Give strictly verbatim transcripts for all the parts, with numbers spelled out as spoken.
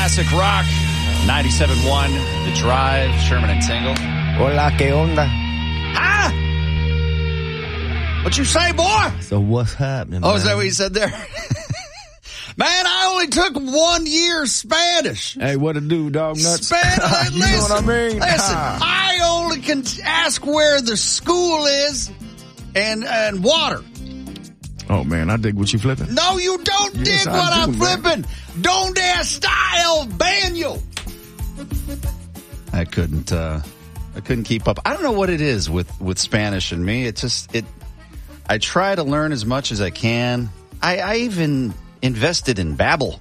Classic Rock, ninety-seven point one, The Drive, Sherman and Tingle. Hola, ¿qué onda? Huh? What you say, boy? So what's happening, Oh, man? is that what you said there? Man, I only took one year Spanish. Hey, what to do, dog nuts? Spanish, you listen, know what I mean? Listen, Ah. I only can ask where the school is and and water. Oh, man, I dig what you flipping. No, you don't Yes, dig I what do, I'm man. flipping. Donde está el baño? I couldn't, uh, I couldn't keep up. I don't know what it is with, with Spanish and me. It just, it, I try to learn as much as I can. I, I even invested in Babbel.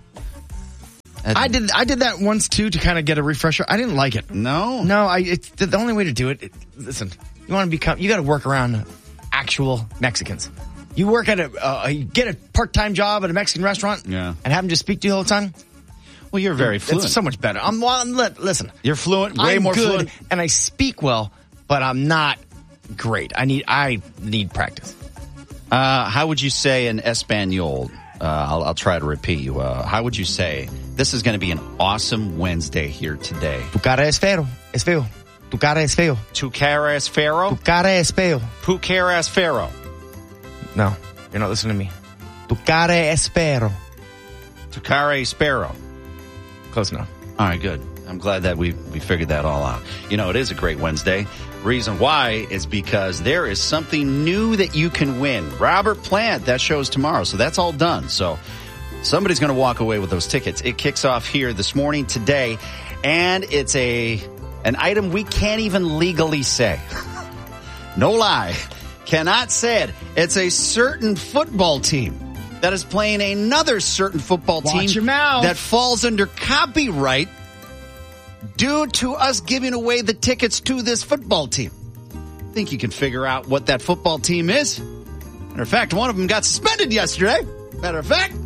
I did I did that once, too, to kind of get a refresher. I didn't like it. No? No, I. It's the, the only way to do it, it listen, you want to become, you got to work around actual Mexicans. You work at a, uh, you get a part-time job at a Mexican restaurant Yeah. and have them just speak to you all the time. Well, you're very fluent. It's so much better. I'm, well, I'm li- listen. You're fluent, way I'm more good, fluent. and I speak well, but I'm not great. I need I need practice. Uh, how would you say in Espanol? Uh, I'll, I'll try to repeat you. Uh, how would you say this is going to be an awesome Wednesday here today? Tu cara es feo. Es feo. Tu cara es feo. Tu cara es fero? Tu cara es feo. Pu cara es fero? No, you're not listening to me. Tu cara es feo. Tu cara es sparrow. Close enough. All right, good. I'm glad that we we figured that all out. You know, it is a great Wednesday. Reason why is because there is something new that you can win. Robert Plant, that show's tomorrow, so that's all done. So somebody's going to walk away with those tickets. It kicks off here this morning, today, and it's a an item we can't even legally say. No lie. Cannot say it. It's a certain football team that is playing another certain football Watch team your mouth. that falls under copyright due to us giving away the tickets to this football team. Think you can figure out what that football team is? Matter of fact, one of them got suspended yesterday. Matter of fact,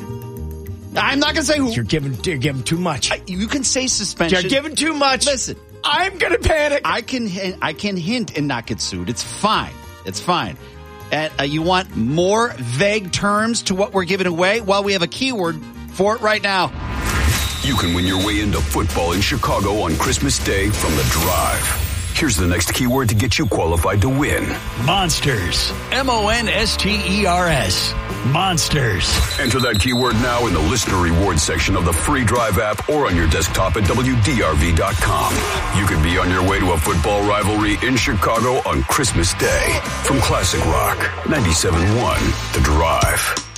I'm not going to say who. You're giving you're giving too much. I, you can say suspension. You're giving too much. Listen, I'm gonna panic. I can I can hint and not get sued. It's fine. It's fine. And uh, you want more vague terms to what we're giving away? Well, we have a keyword for it right now. You can win your way into football in Chicago on Christmas Day from The Drive. Here's the next keyword to get you qualified to win. Monsters. M O N S T E R S. Monsters. Enter that keyword now in the listener reward section of the free Drive app or on your desktop at W D R V dot com. You could be on your way to a football rivalry in Chicago on Christmas Day. From Classic Rock, ninety-seven point one, The Drive.